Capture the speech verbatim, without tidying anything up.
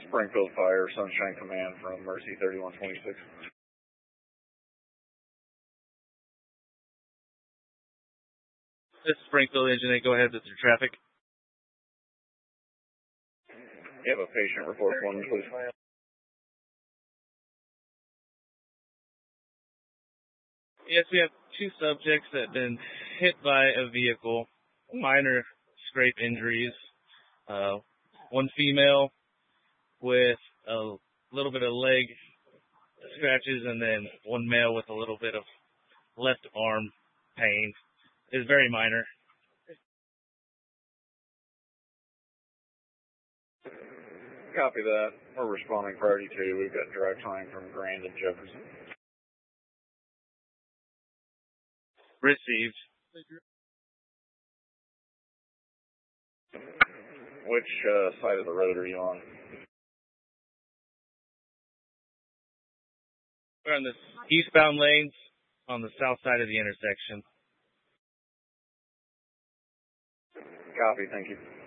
Springfield Fire, Sunshine Command from Mercy thirty-one twenty-six. This is Springfield Engine eight. Go ahead with your traffic. You have a patient report for one, please. Yes, we have two subjects that have been hit by a vehicle. Minor scrape injuries. Uh, one female with a little bit of leg scratches, and then one male with a little bit of left arm pain. It's very minor. Copy that. We're responding priority two. We've got drive time from Grand and Jefferson. Received. Which uh, side of the road are you on? We're on the eastbound lanes on the south side of the intersection. Copy, thank you.